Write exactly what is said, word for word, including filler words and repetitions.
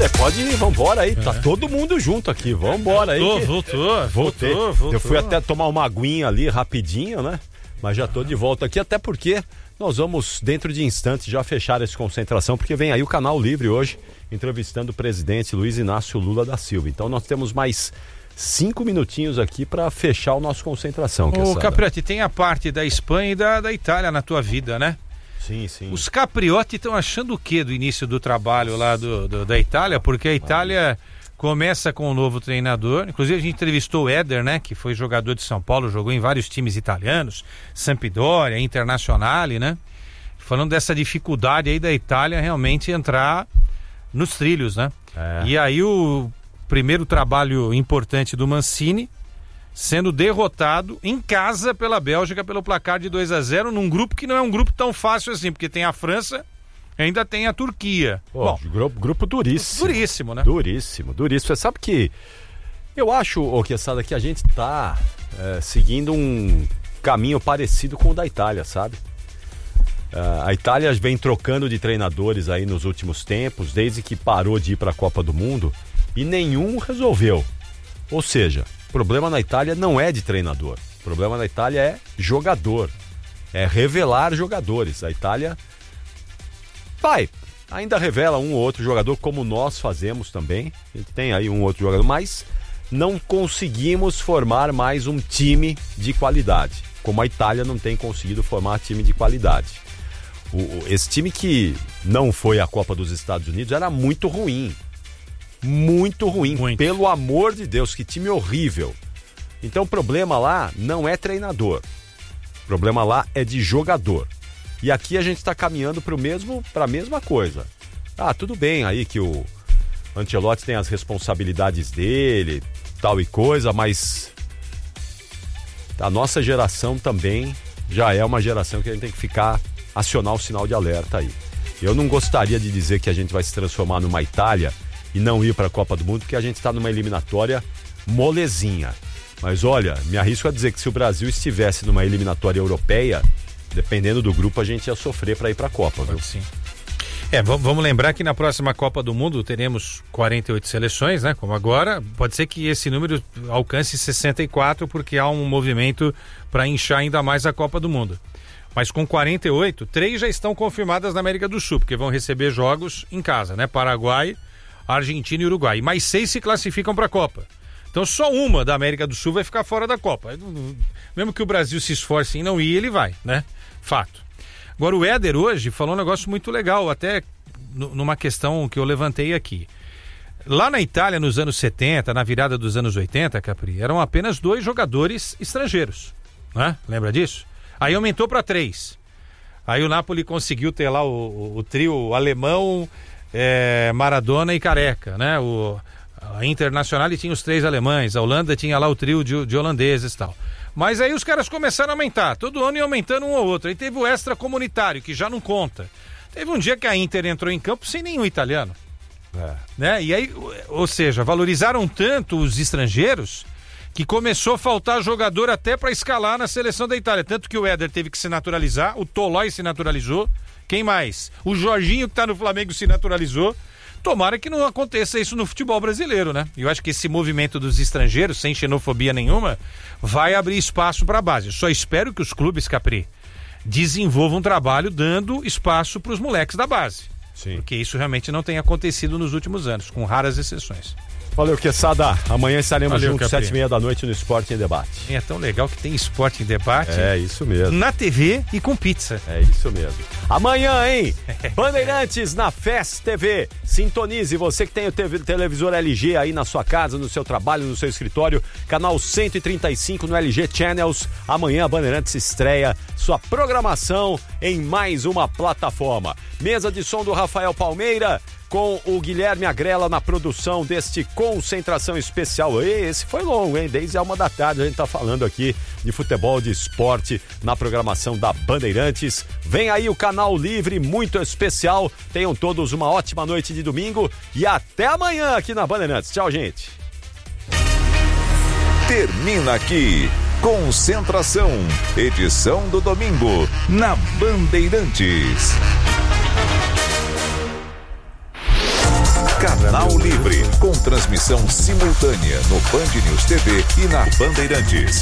Éder, pode ir, vambora aí. É. Tá todo mundo junto aqui, vambora aí. Voltou, voltou. Voltei. Voltou, voltou. Eu fui até tomar uma aguinha ali rapidinho, né? Mas já tô de volta aqui, até porque nós vamos, dentro de instantes, já fechar essa concentração, porque vem aí o Canal Livre hoje, entrevistando o presidente Luiz Inácio Lula da Silva. Então nós temos mais cinco minutinhos aqui para fechar o nosso concentração. Ô, Capriotti, tem a parte da Espanha e da, da Itália na tua vida, né? Sim, sim. Os Capriotti estão achando o que do início do trabalho lá do, do, da Itália? Porque a Itália começa com um novo treinador. Inclusive a gente entrevistou o Éder, né? Que foi jogador de São Paulo, jogou em vários times italianos, Sampdoria, Internazionale, né? Falando dessa dificuldade aí da Itália realmente entrar nos trilhos, né? É. E aí o primeiro trabalho importante do Mancini, sendo derrotado em casa pela Bélgica pelo placar de dois a zero, num grupo que não é um grupo tão fácil assim, porque tem a França, ainda tem a Turquia. Pô, Bom, grupo, grupo duríssimo. Duríssimo, né? Duríssimo, duríssimo. Você sabe que eu acho, ô Quesada, que a gente tá é, seguindo um caminho parecido com o da Itália, sabe? Uh, a Itália vem trocando de treinadores aí nos últimos tempos, desde que parou de ir para a Copa do Mundo, e nenhum resolveu. Ou seja, o problema na Itália não é de treinador. O problema na Itália é jogador. É revelar jogadores. A Itália vai, ainda revela um ou outro jogador, como nós fazemos também. A gente tem aí um ou outro jogador, mas não conseguimos formar mais um time de qualidade. Como a Itália não tem conseguido formar time de qualidade. O, o, esse time que não foi à Copa dos Estados Unidos era muito ruim. Muito ruim, muito. Pelo amor de Deus, que time horrível. Então o problema lá não é treinador, o problema lá é de jogador. E aqui a gente está caminhando para o mesmo, para a mesma coisa. Ah, tudo bem aí que o Ancelotti tem as responsabilidades dele, tal e coisa, mas a nossa geração também já é uma geração que a gente tem que ficar, acionar o sinal de alerta aí. Eu não gostaria de dizer que a gente vai se transformar numa Itália e não ir para a Copa do Mundo, porque a gente está numa eliminatória molezinha. Mas olha, me arrisco a dizer que se o Brasil estivesse numa eliminatória europeia, dependendo do grupo, a gente ia sofrer para ir para a Copa, viu? Sim. É, v- vamos lembrar que na próxima Copa do Mundo teremos quarenta e oito seleções, né? Como agora, pode ser que esse número alcance sessenta e quatro, porque há um movimento para inchar ainda mais a Copa do Mundo. Mas com quarenta e oito, três já estão confirmadas na América do Sul, porque vão receber jogos em casa, né? Paraguai, Argentina e Uruguai. E mais seis se classificam para a Copa. Então só uma da América do Sul vai ficar fora da Copa. Mesmo que o Brasil se esforce em não ir, ele vai, né? Fato. Agora o Éder hoje falou um negócio muito legal, até numa questão que eu levantei aqui. Lá na Itália, nos anos setenta, na virada dos anos oitenta, Capri, eram apenas dois jogadores estrangeiros, né? Lembra disso? Aí aumentou para três. Aí o Napoli conseguiu ter lá o, o, o trio alemão, é, Maradona e Careca, né? O, a Internazionale tinha os três alemães, a Holanda tinha lá o trio de, de holandeses e tal. Mas aí os caras começaram a aumentar, todo ano ia aumentando um ou outro. Aí teve o extracomunitário, que já não conta. Teve um dia que a Inter entrou em campo sem nenhum italiano. É. Né? E aí, ou seja, valorizaram tanto os estrangeiros que começou a faltar jogador até para escalar na seleção da Itália. Tanto que o Éder teve que se naturalizar, o Tolói se naturalizou. Quem mais? O Jorginho, que está no Flamengo, se naturalizou. Tomara que não aconteça isso no futebol brasileiro, né? Eu acho que esse movimento dos estrangeiros, sem xenofobia nenhuma, vai abrir espaço para a base. Eu só espero que os clubes, Capri, desenvolvam um trabalho dando espaço para os moleques da base. Sim. Porque isso realmente não tem acontecido nos últimos anos, com raras exceções. Valeu, Quesada. Amanhã estaremos Valeu, juntos, sete e meia da noite, no Esporte em Debate. É tão legal que tem Esporte em Debate. É, isso mesmo. Na T V e com pizza. É isso mesmo. Amanhã, hein? Bandeirantes na F E S T V. Sintonize, você que tem o TV, televisor L G aí na sua casa, no seu trabalho, no seu escritório. Canal cento e trinta e cinco no L G Channels. Amanhã a Bandeirantes estreia sua programação em mais uma plataforma. Mesa de som do Rafael Palmeira, com o Guilherme Agrela na produção deste Concentração Especial. E esse foi longo, hein? Desde a uma da tarde a gente tá falando aqui de futebol, de esporte na programação da Bandeirantes. Vem aí o Canal Livre, muito especial. Tenham todos uma ótima noite de domingo e até amanhã aqui na Bandeirantes. Tchau, gente. Termina aqui Concentração, edição do domingo na Bandeirantes. Canal Livre, com transmissão simultânea no Band News T V e na Bandeirantes.